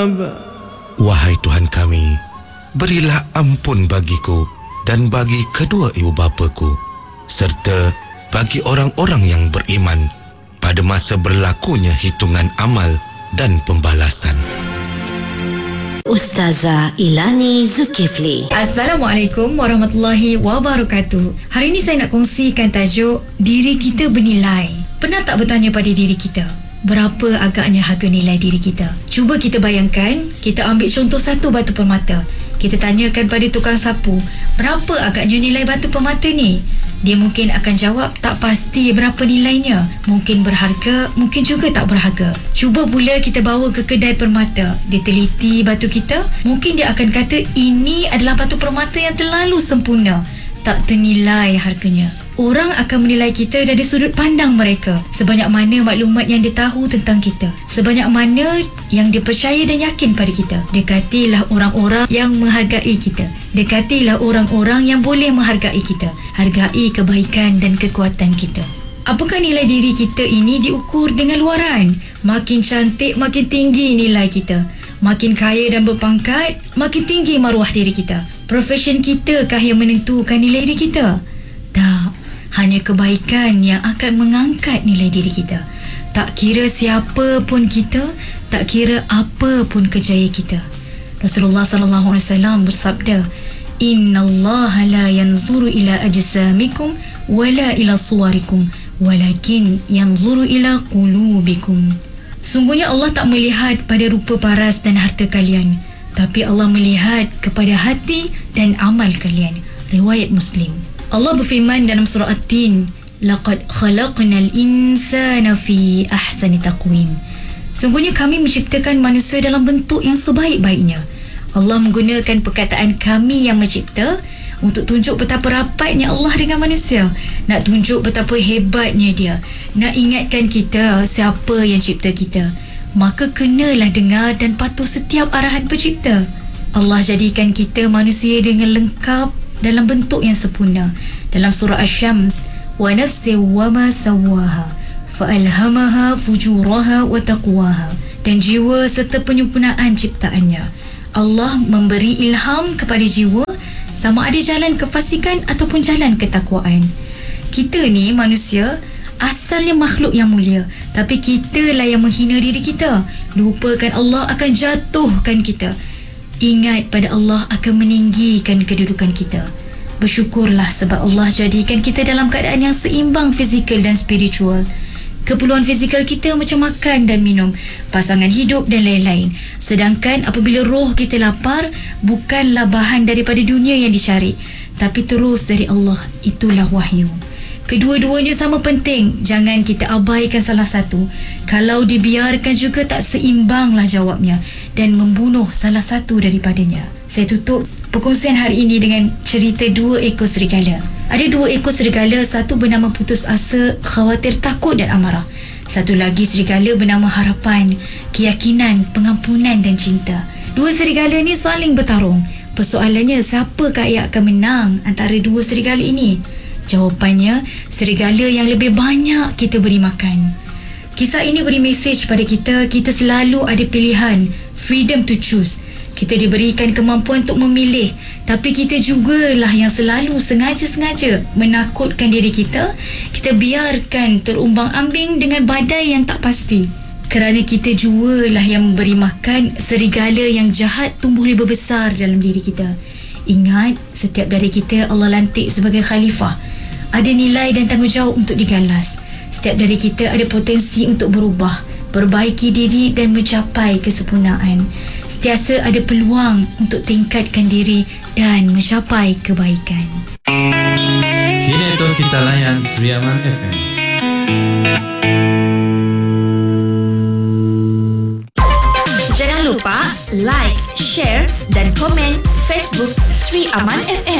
العذاب. Wahai Tuhan kami, berilah ampun bagiku dan bagi kedua ibu bapaku, serta bagi orang-orang yang beriman pada masa berlakunya hitungan amal dan pembalasan. Ustazah Ilani Zulkifli. Assalamualaikum warahmatullahi wabarakatuh. Hari ini saya nak kongsikan tajuk diri kita bernilai. Pernah tak bertanya pada diri kita, berapa agaknya harga nilai diri kita? Cuba kita bayangkan, kita ambil contoh satu batu permata. Kita tanyakan pada tukang sapu, berapa agaknya nilai batu permata ni? Dia mungkin akan jawab tak pasti berapa nilainya. Mungkin berharga, mungkin juga tak berharga. Cuba pula kita bawa ke kedai permata. Dia teliti batu kita. Mungkin dia akan kata ini adalah batu permata yang terlalu sempurna, tak ternilai harganya. Orang akan menilai kita dari sudut pandang mereka. Sebanyak mana maklumat yang dia tahu tentang kita, sebanyak mana yang dia percaya dan yakin pada kita. Dekatilah orang-orang yang menghargai kita. Dekatilah orang-orang yang boleh menghargai kita. Hargai kebaikan dan kekuatan kita. Apakah nilai diri kita ini diukur dengan luaran? Makin cantik, makin tinggi nilai kita. Makin kaya dan berpangkat, makin tinggi maruah diri kita. Profession kita kah yang menentukan nilai diri kita? Tak. Hanya kebaikan yang akan mengangkat nilai diri kita. Tak kira siapa pun kita, tak kira apa pun kejayaan kita. Rasulullah SAW bersabda, Innallaha la yanzuru ila ajsamikum wala ila suwarikum walakin yanzuru ila qulubikum. Sungguhnya Allah tak melihat pada rupa paras dan harta kalian, tapi Allah melihat kepada hati dan amal kalian. Riwayat Muslim. Allah berfirman dalam surah At-Tin, Laqad khalaqnal insana fi ahsani taqwim. Sungguhnya kami menciptakan manusia dalam bentuk yang sebaik-baiknya. Allah menggunakan perkataan kami yang mencipta untuk tunjuk betapa rapatnya Allah dengan manusia. Nak tunjuk betapa hebatnya dia. Nak ingatkan kita siapa yang cipta kita. Maka kenalah dengar dan patuh setiap arahan pencipta. Allah jadikan kita manusia dengan lengkap dalam bentuk yang sempurna. Dalam surah Asy-Syams, wa nafsi wa ma sawwaha fa alhamaha fujuraha wa taqwaha. Dan jiwa serta penyempurnaan ciptaannya. Allah memberi ilham kepada jiwa sama ada jalan kefasikan ataupun jalan ketakwaan. Kita ni manusia asalnya makhluk yang mulia, tapi kitalah yang menghina diri kita. Lupakan Allah akan jatuhkan kita. Ingat pada Allah akan meninggikan kedudukan kita. Bersyukurlah sebab Allah jadikan kita dalam keadaan yang seimbang fizikal dan spiritual. Keperluan fizikal kita macam makan dan minum, pasangan hidup dan lain-lain. Sedangkan apabila roh kita lapar, bukanlah bahan daripada dunia yang dicari, tapi terus dari Allah. Itulah wahyu. Kedua-duanya sama penting. Jangan kita abaikan salah satu. Kalau dibiarkan juga tak seimbanglah jawabnya dan membunuh salah satu daripadanya. Saya tutup perkongsian hari ini dengan cerita dua ekor serigala. Ada dua ekor serigala, satu bernama putus asa, khawatir, takut dan amarah. Satu lagi serigala bernama harapan, keyakinan, pengampunan dan cinta. Dua serigala ni saling bertarung. Persoalannya, siapakah yang akan menang antara dua serigala ini? Jawapannya, serigala yang lebih banyak kita beri makan. Kisah ini beri mesej pada kita, kita selalu ada pilihan, freedom to choose. Kita diberikan kemampuan untuk memilih, tapi kita jugalah yang selalu sengaja-sengaja menakutkan diri kita. Kita biarkan terumbang-ambing dengan badai yang tak pasti. Kerana kita jugalah yang memberi makan serigala yang jahat tumbuh lebih besar dalam diri kita. Ingat, setiap dari kita Allah lantik sebagai khalifah. Ada nilai dan tanggungjawab untuk digalas. Setiap dari kita ada potensi untuk berubah, perbaiki diri dan mencapai kesempurnaan. Sentiasa ada peluang untuk tingkatkan diri dan mencapai kebaikan. Kini itu kita layan Sri Aman FM. Jangan lupa like, share dan komen Facebook Sri Aman FM.